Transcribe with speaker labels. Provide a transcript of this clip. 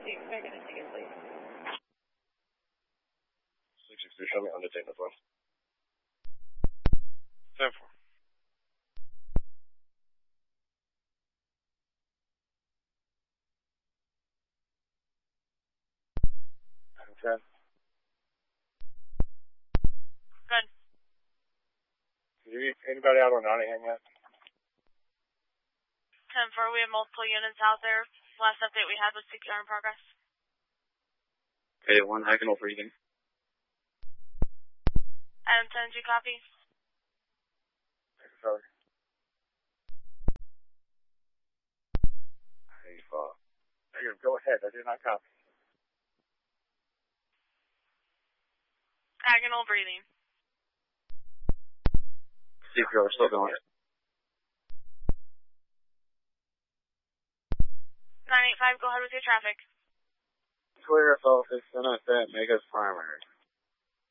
Speaker 1: They're going to take it, please.
Speaker 2: 663, show me on the tape as well. 10-4.
Speaker 3: Good. Did you reach anybody out on Nottingham yet?
Speaker 4: 10-4, we have multiple units out there. Last update we had was CPR in progress.
Speaker 2: Okay, 1, Hacknell breathing.
Speaker 4: Adam 10, do you copy?
Speaker 3: Sorry.
Speaker 2: Hey,
Speaker 3: Go ahead, I did not copy.
Speaker 4: Agonal breathing.
Speaker 2: CPR still going.
Speaker 4: 985, go ahead with your traffic.
Speaker 3: Clear us off this NSF, make us primary.